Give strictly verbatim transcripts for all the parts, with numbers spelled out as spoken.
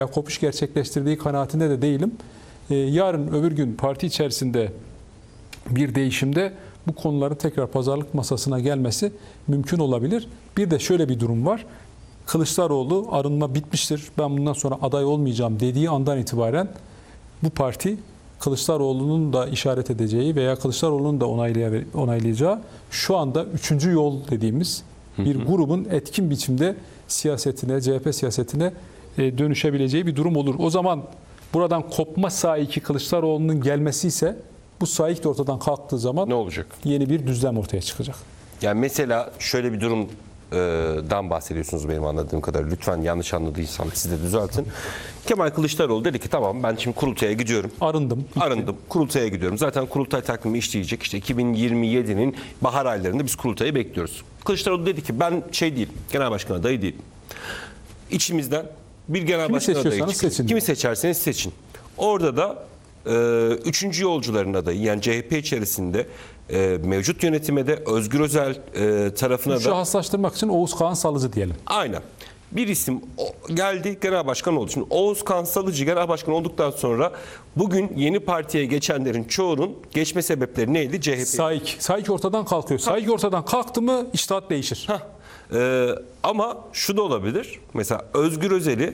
kopuş gerçekleştirdiği kanaatinde de değilim. Ee, yarın öbür gün parti içerisinde bir değişimde bu konuların tekrar pazarlık masasına gelmesi mümkün olabilir. Bir de şöyle bir durum var. Kılıçdaroğlu arınma bitmiştir, ben bundan sonra aday olmayacağım dediği andan itibaren bu parti Kılıçdaroğlu'nun da işaret edeceği veya Kılıçdaroğlu'nun da onaylayacağı şu anda üçüncü yol dediğimiz bir grubun etkin biçimde siyasetine, C H P siyasetine dönüşebileceği bir durum olur. O zaman buradan kopma saiki Kılıçdaroğlu'nun gelmesi ise bu saik de ortadan kalktığı zaman ne olacak? Yeni bir düzlem ortaya çıkacak. Yani mesela şöyle bir durumdan bahsediyorsunuz benim anladığım kadarıyla. Lütfen yanlış anladıysam siz de düzeltin. Kemal Kılıçdaroğlu dedi ki tamam ben şimdi kurultaya gidiyorum. Arındım. Bitti. Arındım. Kurultaya gidiyorum. Zaten kurultay takvimi işleyecek. İşte iki bin yirmi yedi'nin bahar aylarında biz kurultayı bekliyoruz. Kılıçdaroğlu dedi ki ben şey değil, genel başkan adayı değil. İçimizden bir genel Kimi başkan adayı çıksın. Seçin. Kimi seçerseniz seçin. Orada da e, üçüncü yolcuların adayı yani C H P içerisinde e, mevcut yönetime de Özgür Özel e, tarafına da şahıslaştırmak için Oğuz Kağan Salıcı diyelim. Aynen. Bir isim geldi, genel başkan oldu. Şimdi Oğuz Kağan Salıcı genel başkan olduktan sonra bugün yeni partiye geçenlerin çoğunun geçme sebepleri neydi? C H P. Saik. Saik ortadan kalkıyor. Saik ortadan kalktı mı iştahat değişir. Hah. Ee, ama şu da olabilir. Mesela Özgür Özel'i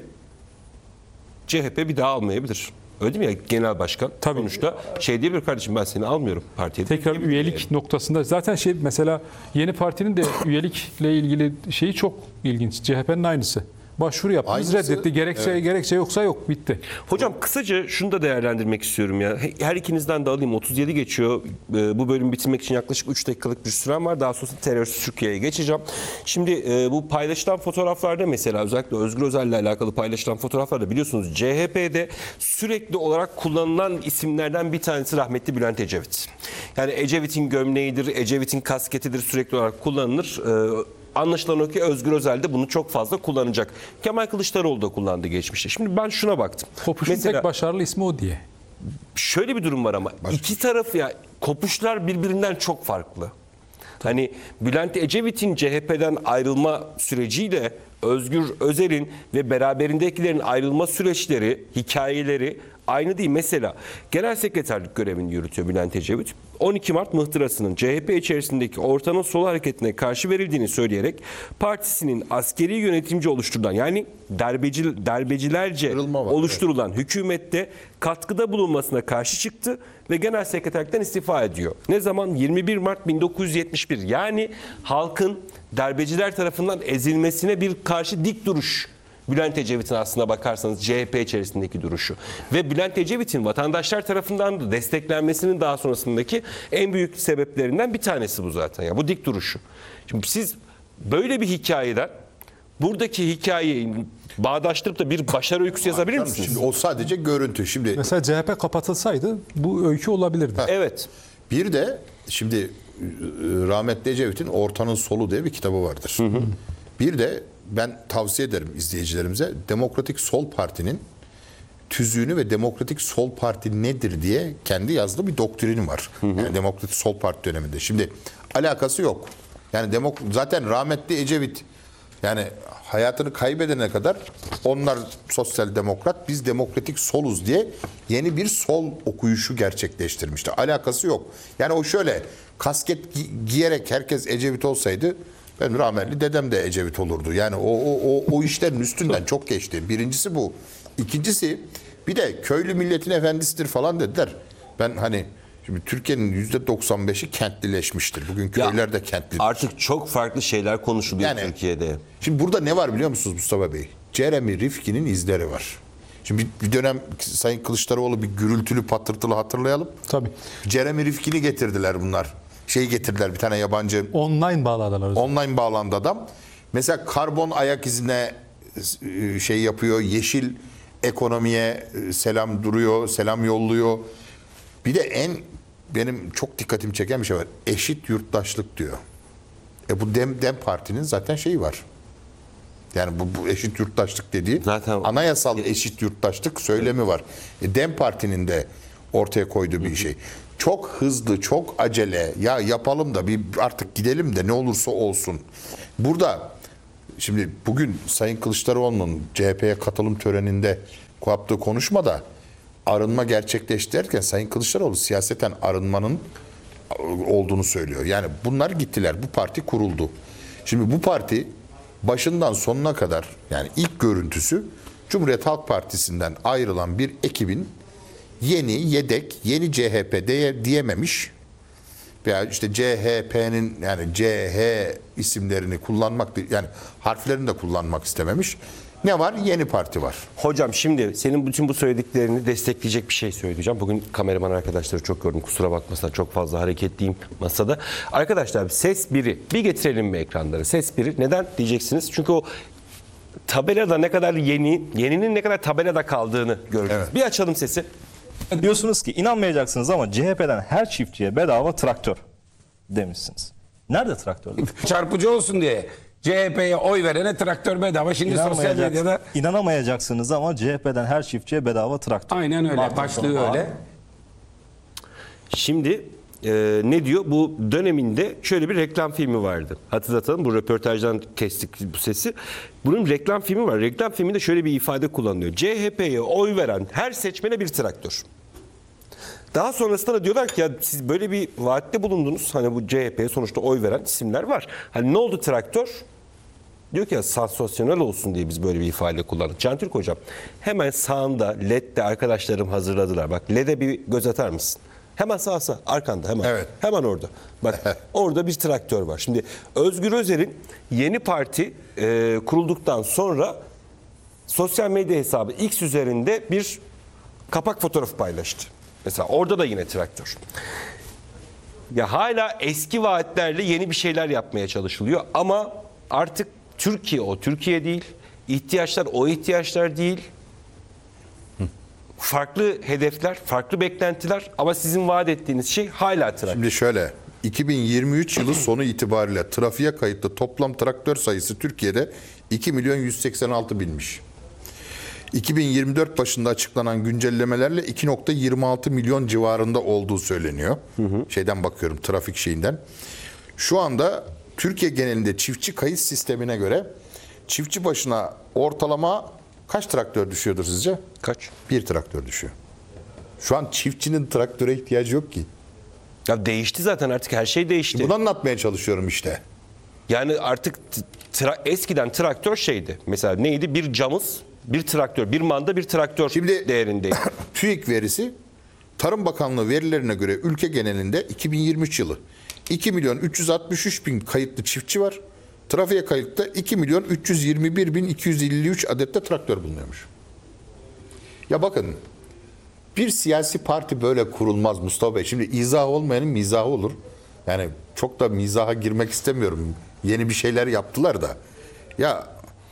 C H P bir daha almayabilir. Öyle değil mi ya genel başkan? Tabii. Sonuçta şey diyebilir kardeşim ben seni almıyorum partiye. Tekrar üyelik yani. Noktasında zaten şey mesela yeni partinin de üyelikle ilgili şeyi çok ilginç. C H P'nin aynısı. Başvuru yaptınız, reddetti. Gerekçe evet. gerekçe yoksa yok, bitti. Hocam kısaca şunu da değerlendirmek istiyorum ya. Her ikinizden de alayım. otuz yedi geçiyor. Bu bölümü bitirmek için yaklaşık üç dakikalık bir sürem var. Daha sonra terörsüz Türkiye'ye geçeceğim. Şimdi bu paylaşılan fotoğraflarda mesela özellikle Özgür Özel'le alakalı paylaşılan fotoğraflarda biliyorsunuz C H P'de sürekli olarak kullanılan isimlerden bir tanesi rahmetli Bülent Ecevit. Yani Ecevit'in gömleğidir, Ecevit'in kasketidir sürekli olarak kullanılır. Anlaşılan o ki Özgür Özel de bunu çok fazla kullanacak. Kemal Kılıçdaroğlu da kullandı geçmişte. Şimdi ben şuna baktım. Kopuşun Mesela, tek başarılı ismi o diye. Şöyle bir durum var ama Başka. iki tarafı ya kopuşlar birbirinden çok farklı. Hani Bülent Ecevit'in C H P'den ayrılma süreciyle Özgür Özel'in ve beraberindekilerin ayrılma süreçleri, hikayeleri aynı değil. Mesela genel sekreterlik görevini yürütüyor Bülent Ecevit. on iki Mart muhtırasının C H P içerisindeki ortanın sol hareketine karşı verildiğini söyleyerek partisinin askeri yönetimci oluşturulan yani darbeci, darbecilerce oluşturulan evet. hükümette katkıda bulunmasına karşı çıktı ve genel sekreterlikten istifa ediyor. Ne zaman? yirmi bir Mart bin dokuz yüz yetmiş bir. Yani halkın darbeciler tarafından ezilmesine bir karşı dik duruş. Bülent Ecevit'in aslına bakarsanız C H P içerisindeki duruşu ve Bülent Ecevit'in vatandaşlar tarafından da desteklenmesinin daha sonrasındaki en büyük sebeplerinden bir tanesi bu zaten. Ya bu dik duruşu. Şimdi siz böyle bir hikayeden buradaki hikayeyi bağdaştırıp da bir başarı öyküsü yazabilir misiniz? Şimdi o sadece görüntü. Şimdi mesela C H P kapatılsaydı bu öykü olabilirdi. Ha. Evet. Bir de şimdi rahmetli Ecevit'in Ortanın Solu diye bir kitabı vardır. Hı hı. Bir de ben tavsiye ederim izleyicilerimize Demokratik Sol Parti'nin tüzüğünü ve Demokratik Sol Parti nedir diye kendi yazdığı bir doktrini var. Hı hı. Yani Demokratik Sol Parti döneminde. Şimdi alakası yok. Yani demok zaten rahmetli Ecevit yani hayatını kaybedene kadar onlar sosyal demokrat, biz demokratik soluz diye yeni bir sol okuyuşu gerçekleştirmişti. Alakası yok. Yani o şöyle kasket gi giyerek herkes Ecevit olsaydı benim rahmetli dedem de Ecevit olurdu. Yani o o o, o işlerin üstünden çok geçti. Birincisi bu. İkincisi bir de köylü milletin efendisidir falan dediler. Ben hani şimdi Türkiye'nin yüzde doksan beşi kentlileşmiştir. Bugün köyler de kentlidir. Artık çok farklı şeyler konuşuluyor yani, Türkiye'de. Şimdi burada ne var biliyor musunuz Mustafa Bey? Jeremy Rifkin'in izleri var. Şimdi bir dönem Sayın Kılıçdaroğlu bir gürültülü patırtılı hatırlayalım. Tabii. Jeremy Rifkin'i getirdiler bunlar. Şeyi getirdiler bir tane yabancı. Online bağladılar. Online bağlandı adam. Mesela karbon ayak izine şey yapıyor. Yeşil ekonomiye selam duruyor, selam yolluyor. Bir de en benim çok dikkatimi çeken bir şey var. Eşit yurttaşlık diyor. E bu Dem, Dem Parti'nin zaten şeyi var. Yani bu, bu eşit yurttaşlık dediği zaten anayasal eşit yurttaşlık söylemi var. E Dem Parti'nin de ortaya koyduğu bir şey. Çok hızlı, çok acele ya yapalım da bir artık gidelim de ne olursa olsun. Burada şimdi bugün Sayın Kılıçdaroğlu'nun C H P'ye katılım töreninde yaptığı konuşmada arınma gerçekleşti derken Sayın Kılıçdaroğlu siyaseten arınmanın olduğunu söylüyor. Yani bunlar gittiler. Bu parti kuruldu. Şimdi bu parti başından sonuna kadar, yani ilk görüntüsü Cumhuriyet Halk Partisi'nden ayrılan bir ekibin yeni, yedek, yeni C H P diye, diyememiş veya işte C H P'nin yani C H isimlerini kullanmak, yani harflerini de kullanmak istememiş. Ne var? Yeni parti var. Hocam şimdi senin bütün bu söylediklerini destekleyecek bir şey söyleyeceğim. Bugün kameraman arkadaşları çok gördüm. Kusura bakmasınlar, çok fazla hareketliyim masada. Arkadaşlar ses biri. Bir getirelim mi ekranları? Ses biri. Neden diyeceksiniz? Çünkü o tabelada ne kadar yeni, yeninin ne kadar tabelada kaldığını göreceğiz. Evet. Bir açalım sesi. Diyorsunuz ki inanmayacaksınız ama C H P'den her çiftçiye bedava traktör demişsiniz. Nerede traktörler? Çarpıcı olsun diye C H P'ye oy verene traktör bedava. Şimdi sosyal İnanmayacak- medyada İnanamayacaksınız ama C H P'den her çiftçiye bedava traktör. aynen öyle. Mart'tan Başlığı sonra. öyle. Şimdi e, ne diyor? Bu döneminde şöyle bir reklam filmi vardı. Hatırlatalım, bu röportajdan kestik bu sesi. Bunun reklam filmi var. Reklam filminde şöyle bir ifade kullanılıyor. C H P'ye oy veren her seçmene bir traktör. Daha sonrasında da diyorlar ki ya siz böyle bir vaatte bulundunuz. Hani bu C H P'ye sonuçta oy veren isimler var. Hani ne oldu traktör? Diyor ki ya sansasyonel olsun diye biz böyle bir ifade kullandık. Can Türk hocam hemen sağında L E D'de arkadaşlarım hazırladılar. Bak L E D'e bir göz atar mısın? Hemen sağ sağ arkanda hemen. Evet. Hemen orada. Bak orada bir traktör var. Şimdi Özgür Özel'in yeni parti e, kurulduktan sonra sosyal medya hesabı X üzerinde bir kapak fotoğrafı paylaştı. Mesela orada da yine traktör. Ya hala eski vaatlerle yeni bir şeyler yapmaya çalışılıyor ama artık Türkiye o Türkiye değil, ihtiyaçlar o ihtiyaçlar değil. Farklı hedefler, farklı beklentiler ama sizin vaat ettiğiniz şey hala traktör. Şimdi şöyle, iki bin yirmi üç yılı sonu itibariyle trafiğe kayıtlı toplam traktör sayısı Türkiye'de iki milyon yüz seksen altı binmiş. iki bin yirmi dört başında açıklanan güncellemelerle iki nokta yirmi altı milyon civarında olduğu söyleniyor. Hı hı. Şeyden bakıyorum, trafik şeyinden. Şu anda Türkiye genelinde çiftçi kayıt sistemine göre çiftçi başına ortalama kaç traktör düşüyordur sizce? Kaç? Bir traktör düşüyor. Şu an çiftçinin traktöre ihtiyacı yok ki. Ya değişti zaten, artık her şey değişti. Bunu anlatmaya çalışıyorum işte. Yani artık tra- eskiden traktör şeydi. Mesela neydi? Bir camız, bir traktör, bir manda, bir traktör Şimdi değerindeydi. TÜİK verisi, Tarım Bakanlığı verilerine göre ülke genelinde iki bin yirmi üç yılı iki milyon üç yüz altmış üç bin kayıtlı çiftçi var. Trafiğe kayıtlı iki milyon üç yüz yirmi bir bin iki yüz elli üç adette traktör bulunuyormuş. Ya bakın, bir siyasi parti böyle kurulmaz Mustafa Bey. Şimdi izah olmayanın mizahı olur. Yani çok da mizaha girmek istemiyorum. Yeni bir şeyler yaptılar da. Ya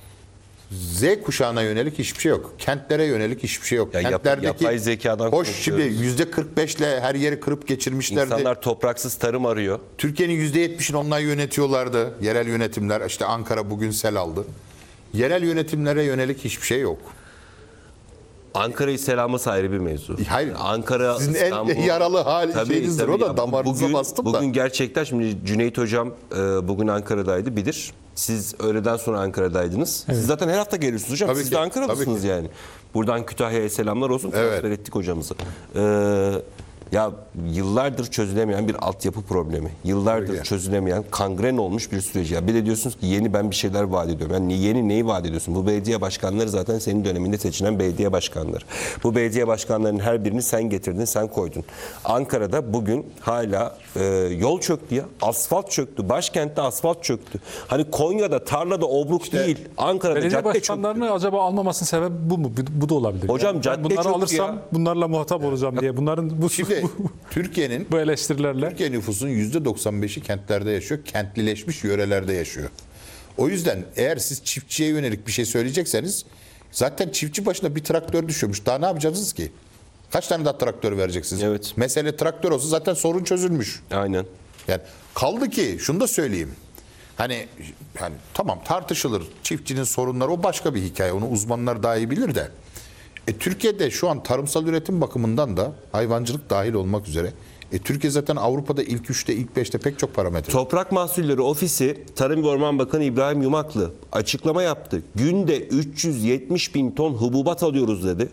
Z kuşağına yönelik hiçbir şey yok. Kentlere yönelik hiçbir şey yok. Ya yap- Kentlerdeki yapay zekadan hoş şimdi konuşuyoruz. yüzde kırk beşle her yeri kırıp geçirmişlerdi. İnsanlar topraksız tarım arıyor. Türkiye'nin yüzde yetmişini onlar yönetiyorlardı. Yerel yönetimler, işte Ankara bugün sel aldı. Yerel yönetimlere yönelik hiçbir şey yok. Ankara'yı selamı ayrı bir mevzu. Hayır. Ankara, Sizin en İstanbul. yaralı hali Tabii, şeyinizdir. tabii O da ya. damarınıza bugün, bastım da. Bugün gerçekten şimdi Cüneyt Hocam e, bugün Ankara'daydı, bilir. Siz öğleden sonra Ankara'daydınız. Siz zaten her hafta geliyorsunuz hocam. Tabii Siz ki, de Ankara'lısınız tabii ki. yani. Buradan Kütahya'ya selamlar olsun. Evet. Transfer ettik hocamızı. Ee, ya yıllardır çözülemeyen bir altyapı problemi. Yıllardır Tabii ki. çözülemeyen, kangren olmuş bir süreç. Ya bir de diyorsunuz ki yeni ben bir şeyler vaat ediyorum. Yani yeni neyi vaat ediyorsun? Bu belediye başkanları zaten senin döneminde seçilen belediye başkanları. Bu belediye başkanlarının her birini sen getirdin, sen koydun. Ankara'da bugün hala e, yol çöktü ya. Asfalt çöktü. Başkentte asfalt çöktü. Hani Konya'da, tarlada obruk değil. Ankara'da Belediye cadde çöktü. başkanlarını acaba almamasının sebebi bu mu? Bu, bu da olabilir. Hocam Ben cadde bunları çöktü alırsam ya. bunlarla muhatap olacağım diye. Bunların bu Şimdi bu, Türkiye'nin bu eleştirilerle Türkiye nüfusunun yüzde doksan beşi kentlerde yaşıyor. Kentlileşmiş yörelerde yaşıyor. O yüzden eğer siz çiftçiye yönelik bir şey söyleyecekseniz zaten çiftçi başına bir traktör düşüyormuş. Daha ne yapacaksınız ki? Kaç tane daha traktör vereceksiniz? Evet. Mesele traktör olsa zaten sorun çözülmüş. Aynen. Yani kaldı ki şunu da söyleyeyim. Hani hani tamam tartışılır. Çiftçinin sorunları o başka bir hikaye. Onu uzmanlar daha iyi bilir de. E, Türkiye'de şu an tarımsal üretim bakımından da hayvancılık dahil olmak üzere E, Türkiye zaten Avrupa'da ilk üçte, ilk beşte pek çok parametre. Toprak Mahsulleri Ofisi Tarım ve Orman Bakanı İbrahim Yumaklı açıklama yaptı. Günde üç yüz yetmiş bin ton hububat alıyoruz dedi.